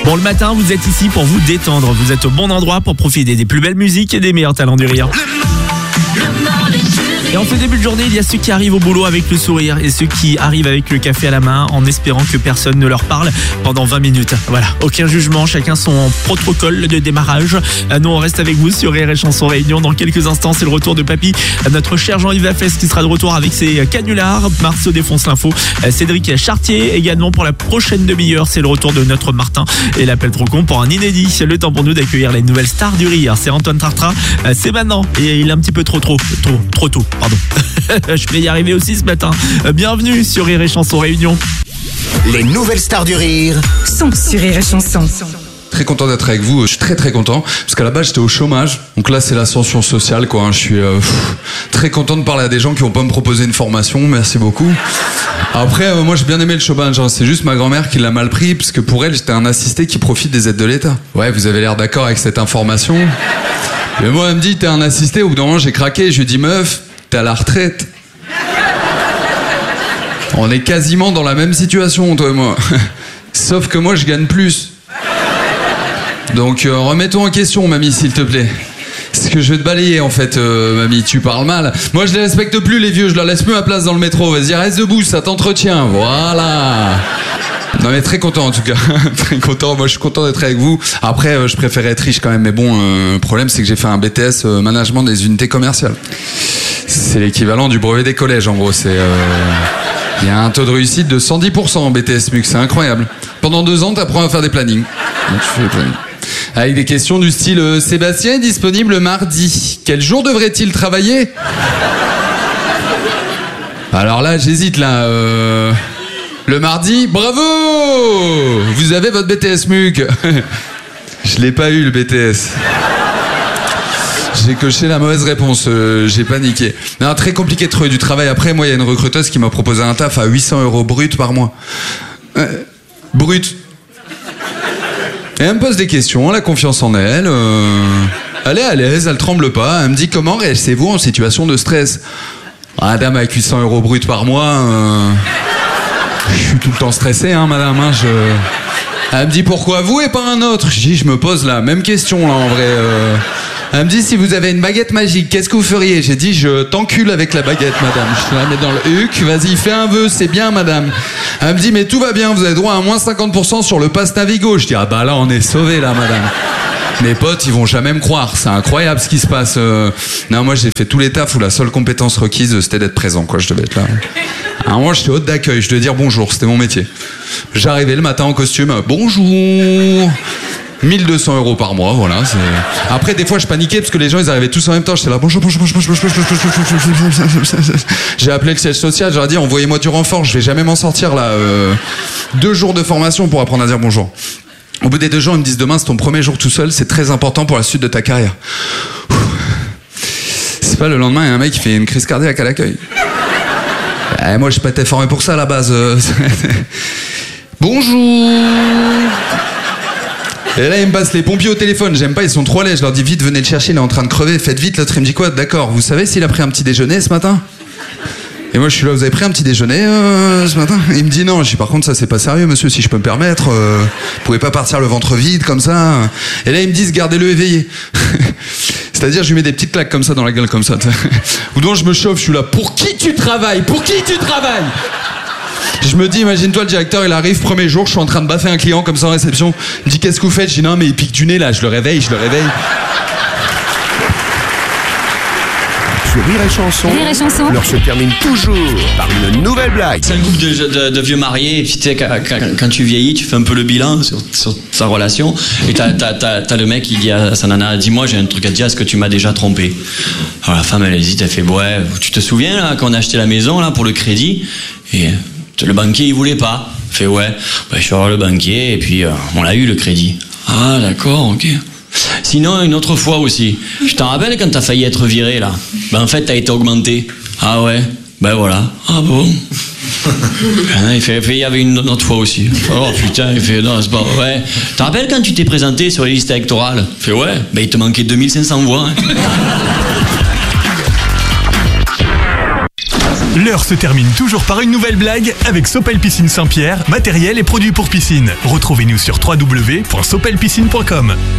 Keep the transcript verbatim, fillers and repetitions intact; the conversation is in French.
Bon, le matin, vous êtes ici pour vous détendre. Vous êtes au bon endroit pour profiter des plus belles musiques et des meilleurs talents du rire. Et en ce début de journée, il y a ceux qui arrivent au boulot avec le sourire et ceux qui arrivent avec le café à la main en espérant que personne ne leur parle pendant vingt minutes. Voilà, aucun jugement, chacun son protocole de démarrage. Nous, on reste avec vous sur Rire et Chanson Réunion. Dans quelques instants, c'est le retour de Papy, notre cher Jean-Yves Lafesse qui sera de retour avec ses canulars. Marceau défonce l'info. Cédric Chartier également pour la prochaine demi-heure. C'est le retour de notre Martin et l'appel trop con pour un inédit. Le temps pour nous d'accueillir les nouvelles stars du rire. C'est Antoine Tartra. C'est maintenant et il est un petit peu trop trop trop trop tôt. Pardon. Je vais y arriver aussi ce matin. Bienvenue sur Rire et Chanson Réunion. Les nouvelles stars du rire sont sur Rire et Chanson. Très content d'être avec vous, je suis très très content parce qu'à la base j'étais au chômage, donc là c'est l'ascension sociale quoi. Je suis euh, pff, très content de parler à des gens qui vont pas me proposer une formation, merci beaucoup. Après euh, moi j'ai bien aimé le chômage, hein. C'est juste ma grand-mère qui l'a mal pris parce que pour elle j'étais un assisté qui profite des aides de l'État. Ouais, vous avez l'air d'accord avec cette information. Mais moi elle me dit t'es un assisté, au bout d'un moment j'ai craqué, je lui dis meuf, t'es à la retraite. On est quasiment dans la même situation toi et moi, sauf que moi je gagne plus. Donc euh, remets-toi en question, mamie, s'il te plaît. C'est que je vais te balayer, en fait, euh, mamie, tu parles mal. Moi, je les respecte plus, les vieux, je leur laisse plus ma place dans le métro. Vas-y, reste debout, ça t'entretient, voilà. Non mais très content en tout cas, très content, moi je suis content d'être avec vous. Après euh, je préférais être riche quand même, mais bon, euh, le problème c'est que j'ai fait un B T S euh, management des unités commerciales. C'est l'équivalent du brevet des collèges en gros, c'est... Euh... Il y a un taux de réussite de cent dix pour cent en B T S M U C, c'est incroyable. Pendant deux ans t'apprends à faire des plannings. Donc, tu fais des plannings. Avec des questions du style euh, Sébastien est disponible mardi. Quel jour devrait-il travailler? Alors là j'hésite là... Euh... Le mardi, bravo! Vous avez votre B T S M U C. Je l'ai pas eu le B T S. J'ai coché la mauvaise réponse, euh, j'ai paniqué. Non, très compliqué de trouver du travail. Après, moi, il y a une recruteuse qui m'a proposé un taf à huit cents euros brut par mois. Euh, brut. Et elle me pose des questions, elle a confiance en elle. Euh, elle est à l'aise, elle tremble pas. Elle me dit comment réagissez-vous en situation de stress? Ah, dame, avec huit cents euros brut par mois... Euh... Je suis tout le temps stressé, hein, madame. Hein, je... Elle me dit pourquoi vous et pas un autre? Je dis je me pose la même question là en vrai. Euh... Elle me dit si vous avez une baguette magique, qu'est-ce que vous feriez? J'ai dit je t'encule avec la baguette, madame. Je te la mets dans le huc. Vas-y, fais un vœu, c'est bien, madame. Elle me dit mais tout va bien, vous avez droit à moins cinquante pour cent sur le pass Navigo. Je dis ah bah là on est sauvés là, madame. Mes potes, ils vont jamais me croire. C'est incroyable ce qui se passe. Euh... Non, moi, j'ai fait tous les tafs où la seule compétence requise, c'était d'être présent, quoi. Je devais être là. Alors moi, j'étais hôte d'accueil. Je devais dire bonjour. C'était mon métier. J'arrivais le matin en costume. Bonjour. mille deux cents euros par mois, voilà. C'est... Après, des fois, je paniquais parce que les gens, ils arrivaient tous en même temps. J'étais là, bonjour, bonjour, bonjour, bonjour, bonjour, bonjour. J'ai appelé le siège social. J'aurais dit, envoyez-moi du renfort. Je vais jamais m'en sortir là. Euh... Deux jours de formation pour apprendre à dire bonjour. Au bout des deux jours, ils me disent demain, c'est ton premier jour tout seul, c'est très important pour la suite de ta carrière. C'est pas le lendemain, il y a un mec qui fait une crise cardiaque à l'accueil. Eh, moi, je n'ai pas été formé pour ça à la base. Bonjour. Et là, il me passe les pompiers au téléphone, j'aime pas, ils sont trop laids. Je leur dis vite, venez le chercher, il est en train de crever, faites vite. L'autre, il me dit quoi? D'accord, vous savez s'il a pris un petit déjeuner ce matin? Et moi je suis là, vous avez pris un petit déjeuner euh, ce matin? Il me dit non. Je dis par contre ça c'est pas sérieux monsieur, si je peux me permettre, euh, vous pouvez pas partir le ventre vide comme ça. Et là ils me disent gardez-le éveillé. C'est-à-dire je lui mets des petites claques comme ça dans la gueule comme ça. Ou donc je me chauffe, je suis là, pour qui tu travailles? Pour qui tu travailles? Je me dis, imagine-toi le directeur il arrive, premier jour, je suis en train de baffer un client comme ça en réception. Il me dit qu'est-ce que vous faites? Je dis non mais il pique du nez là, je le réveille, je le réveille. Rire et Chanson, Rire et Chanson leur se termine toujours par une nouvelle blague. C'est un groupe de, de, de vieux mariés, et puis tu sais, quand, quand, quand tu vieillis, tu fais un peu le bilan sur, sur sa relation, et t'as, t'as, t'as, t'as le mec qui dit à sa nana, dis-moi, j'ai un truc à te dire, est-ce que tu m'as déjà trompé? Alors la femme, elle hésite, elle fait, ouais, tu te souviens, là, quand on a acheté la maison, là, pour le crédit, et le banquier, il voulait pas. Elle fait, ouais, bah, je suis allé voir le banquier, et puis euh, on l'a eu, le crédit. Ah, d'accord, ok. Sinon, une autre fois aussi. Je t'en rappelle quand t'as failli être viré, là? Ben, en fait, t'as été augmenté. Ah ouais? Ben voilà. Ah bon? Il fait, il y avait une autre fois aussi. Oh putain, il fait, non, c'est pas... Ouais. T'en rappelles quand tu t'es présenté sur les listes électorales? Il fait, ouais. Ben, il te manquait deux mille cinq cents voix. Hein. L'heure se termine toujours par une nouvelle blague avec Sopel Piscine Saint-Pierre, matériel et produits pour piscine. Retrouvez-nous sur w w w point sopel piscine point com.